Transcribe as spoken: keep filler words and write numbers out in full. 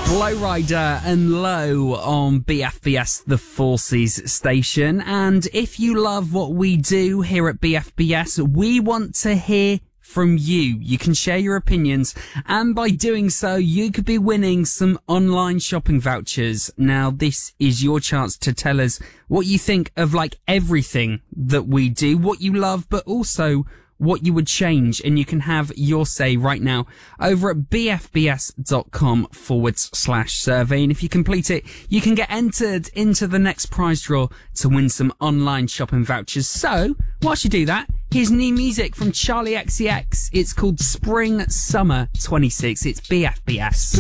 Flowrider and Low on B F B S, the Forces station. And if you love what we do here at B F B S, we want to hear from you. You can share your opinions, and by doing so, you could be winning some online shopping vouchers. Now, this is your chance to tell us what you think of like everything that we do, what you love, but also what you would change, and you can have your say right now over at bfbs.com forward slash survey. And if you complete it, you can get entered into the next prize draw to win some online shopping vouchers. So, whilst you do that, here's new music from Charlie X C X. It's called Spring Summer twenty-six. It's B F B S.